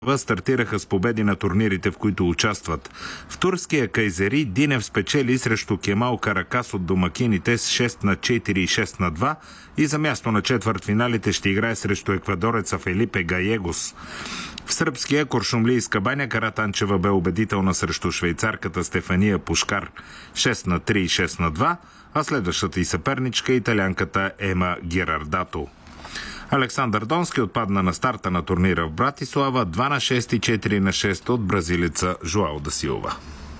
стартираха с победи на турнирите, в които участват. В турския Кайзери Динев спечели срещу Кемал Каракас от домакините с 6-4 и 6-2 и за място на четвъртфиналите ще играе срещу еквадореца Фелипе Гаегос. В сръбския Куршумлийска баня Каратанчева бе убедителна срещу швейцарката Стефания Пушкар 6-3 и 6-2, а следващата и съперничка италянката Ема Герардато. Александър Донски отпадна на старта на турнира в Братислава 2-6 и 4-6 от бразилеца Жоао да Силва.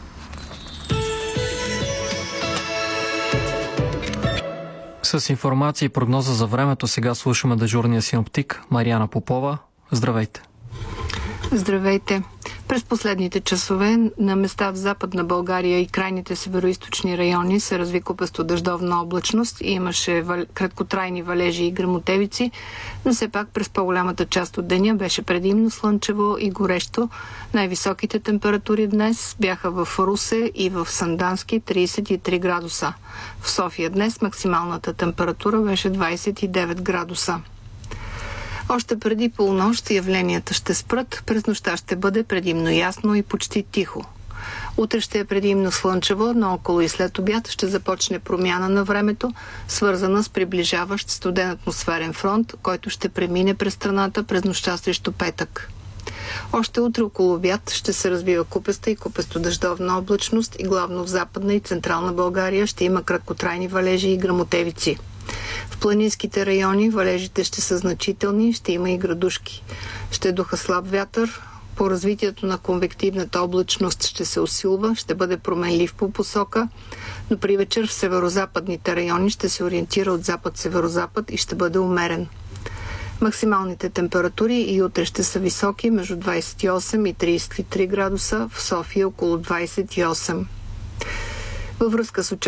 С информация и прогноза за времето сега слушаме дежурния синоптик Мариана Попова. Здравейте! Здравейте! През последните часове на места в Западна България и крайните североизточни райони се разви купесто-дъждовна облачност и имаше краткотрайни валежи и гръмотевици, но все пак през по-голямата част от деня беше предимно слънчево и горещо. Най-високите температури днес бяха в Русе и в Сандански 33 градуса. В София днес максималната температура беше 29 градуса. Още преди полунощ явленията ще спрат, през нощта ще бъде предимно ясно и почти тихо. Утре ще е предимно слънчево, но около и след обяд ще започне промяна на времето, свързана с приближаващ студен атмосферен фронт, който ще премине през страната през нощта срещу петък. Още утре около обяд ще се развива купеста и купесто-дъждовна облачност и главно в Западна и Централна България ще има краткотрайни валежи и гръмотевици. В планинските райони валежите ще са значителни, ще има и градушки. Ще духа слаб вятър, по развитието на конвективната облачност ще се усилва, ще бъде променлив по посока, но при вечер в северозападните райони ще се ориентира от запад-северозапад и ще бъде умерен. Максималните температури и утре ще са високи, между 28 и 33 градуса, в София около 28. Във връзка с